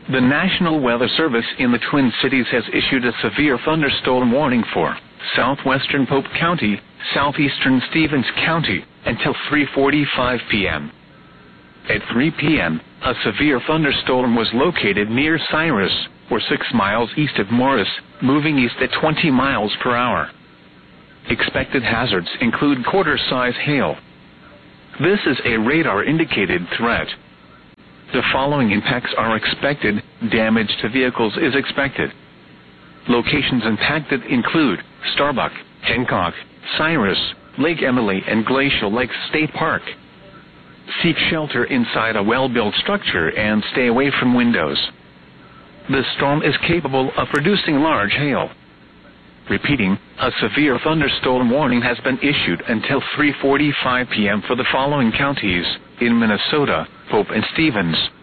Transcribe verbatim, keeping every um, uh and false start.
The National Weather Service in the Twin Cities has issued a severe thunderstorm warning for southwestern Pope County, southeastern Stevens County, until three forty-five p m At three p m, a severe thunderstorm was located near Cyrus, or six miles east of Morris, moving east at twenty miles per hour. Expected hazards include quarter-size hail. This is a radar-indicated threat. The following impacts are expected. Damage to vehicles is expected. Locations impacted include Starbuck, Hancock, Cyrus, Lake Emily, and Glacial Lakes State Park. Seek shelter inside a well-built structure and stay away from windows. The storm is capable of producing large hail. Repeating, a severe thunderstorm warning has been issued until three forty-five p m for the following counties in Minnesota: Pope and Stevens,